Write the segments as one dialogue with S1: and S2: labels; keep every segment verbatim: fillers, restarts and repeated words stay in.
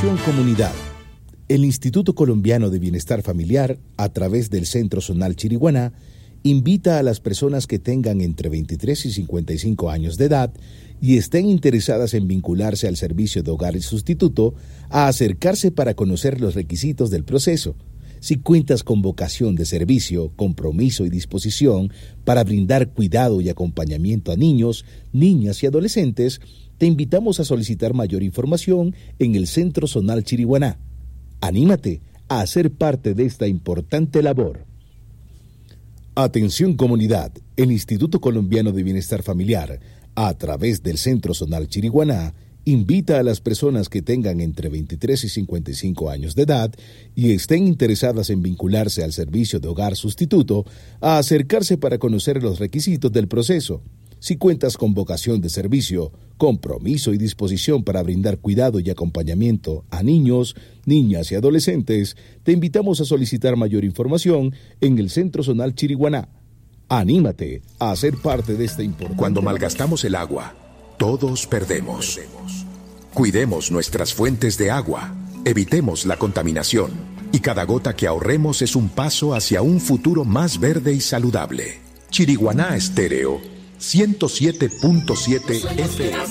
S1: Atención comunidad. El Instituto Colombiano de Bienestar Familiar, a través del Centro Zonal Chiriguaná, invita a las personas que tengan entre veintitrés y cincuenta y cinco años de edad y estén interesadas en vincularse al servicio de hogar y sustituto a acercarse para conocer los requisitos del proceso. Si cuentas con vocación de servicio, compromiso y disposición para brindar cuidado y acompañamiento a niños, niñas y adolescentes, te invitamos a solicitar mayor información en el Centro Zonal Chiriguaná. Anímate a ser parte de esta importante labor. Atención comunidad, el Instituto Colombiano de Bienestar Familiar, a través del Centro Zonal Chiriguaná, invita a las personas que tengan entre veintitrés y cincuenta y cinco años de edad y estén interesadas en vincularse al servicio de hogar sustituto a acercarse para conocer los requisitos del proceso. Si cuentas con vocación de servicio, compromiso y disposición para brindar cuidado y acompañamiento a niños, niñas y adolescentes, te invitamos a solicitar mayor información en el Centro Zonal Chiriguaná. Anímate a ser parte de esta importante...
S2: Cuando malgastamos el agua, todos perdemos. Cuidemos nuestras fuentes de agua, evitemos la contaminación y cada gota que ahorremos es un paso hacia un futuro más verde y saludable. Chiriguaná Estéreo, ciento siete punto siete F M.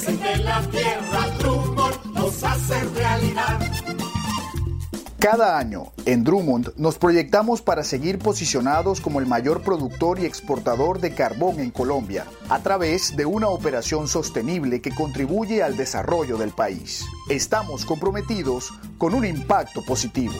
S3: Cada año, en Drummond, nos proyectamos para seguir posicionados como el mayor productor y exportador de carbón en Colombia, a través de una operación sostenible que contribuye al desarrollo del país. Estamos comprometidos con un impacto positivo.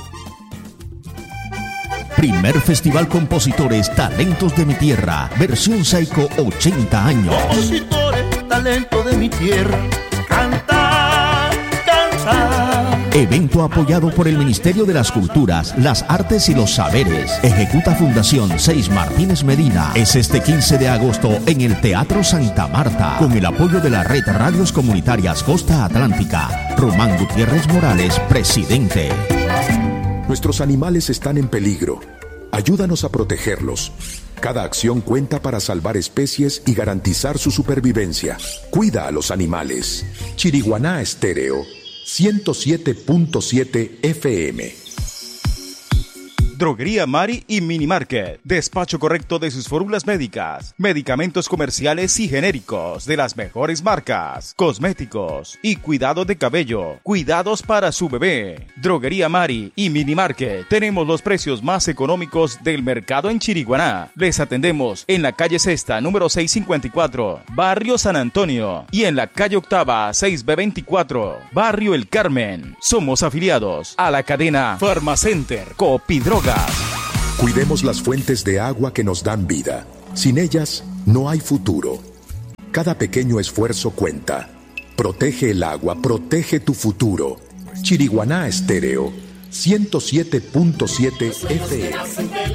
S4: Primer Festival Compositores Talentos de mi Tierra, versión Saico ochenta años.
S5: Compositores, talento de mi tierra, canta, canta.
S4: Evento apoyado por el Ministerio de las Culturas, las Artes y los Saberes. Ejecuta Fundación seis Martínez Medina. Es este quince de agosto en el Teatro Santa Marta, con el apoyo de la Red Radios Comunitarias Costa Atlántica. Román Gutiérrez Morales, presidente.
S2: Nuestros animales están en peligro. Ayúdanos a protegerlos. Cada acción cuenta para salvar especies y garantizar su supervivencia. Cuida a los animales. Chiriguaná Estéreo, ciento siete punto siete F M.
S6: Droguería Mari y Mini Market. Despacho correcto de sus fórmulas médicas, medicamentos comerciales y genéricos de las mejores marcas, cosméticos y cuidado de cabello. Cuidados para su bebé. Droguería Mari y Mini Market. Tenemos los precios más económicos del mercado en Chiriguaná. Les atendemos en la calle Sexta, número seiscientos cincuenta y cuatro, Barrio San Antonio, y en la calle Octava, seis B veinticuatro, Barrio El Carmen. Somos afiliados a la cadena Farmacenter Copidroga.
S2: Cuidemos las fuentes de agua que nos dan vida. Sin ellas, no hay futuro. Cada pequeño esfuerzo cuenta. Protege el agua, protege tu futuro. Chiriguaná Estéreo, ciento siete punto siete F M.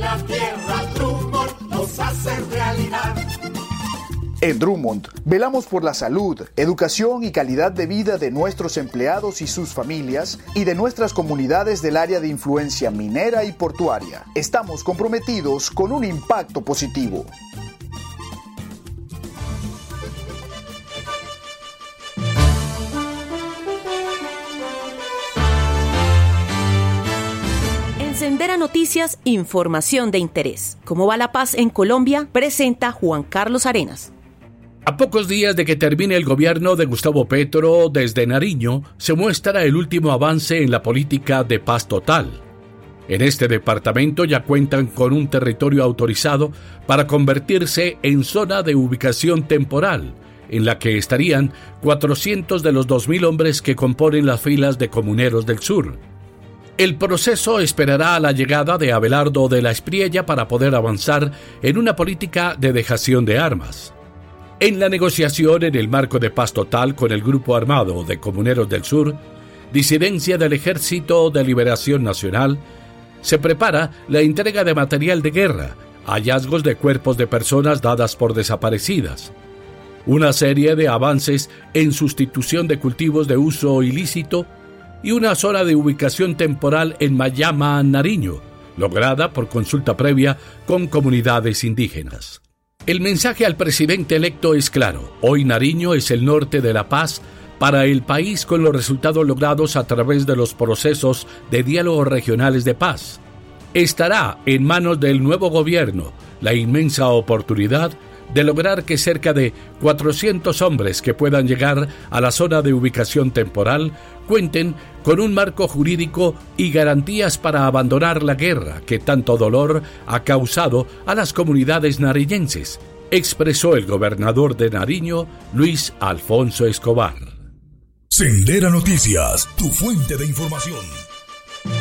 S3: En Drummond, velamos por la salud, educación y calidad de vida de nuestros empleados y sus familias y de nuestras comunidades del área de influencia minera y portuaria. Estamos comprometidos con un impacto positivo.
S7: Sendera Noticias, información de interés. ¿Cómo va la paz en Colombia? Presenta Juan Carlos Arenas.
S8: A pocos días de que termine el gobierno de Gustavo Petro, desde Nariño se muestra el último avance en la política de paz total. En este departamento ya cuentan con un territorio autorizado para convertirse en zona de ubicación temporal, en la que estarían cuatrocientos de los dos mil hombres que componen las filas de Comuneros del Sur. El proceso esperará a la llegada de Abelardo de la Espriella para poder avanzar en una política de dejación de armas. En la negociación en el marco de paz total con el Grupo Armado de Comuneros del Sur, disidencia del Ejército de Liberación Nacional, se prepara la entrega de material de guerra, hallazgos de cuerpos de personas dadas por desaparecidas, una serie de avances en sustitución de cultivos de uso ilícito y una zona de ubicación temporal en Mayama, Nariño, lograda por consulta previa con comunidades indígenas. El mensaje al presidente electo es claro: hoy Nariño es el norte de la paz para el país con los resultados logrados a través de los procesos de diálogos regionales de paz. Estará en manos del nuevo gobierno la inmensa oportunidad de lograr que cerca de cuatrocientos hombres que puedan llegar a la zona de ubicación temporal cuenten con un marco jurídico y garantías para abandonar la guerra que tanto dolor ha causado a las comunidades nariñenses, expresó el gobernador de Nariño, Luis Alfonso Escobar.
S9: Sendera Noticias, tu fuente de información.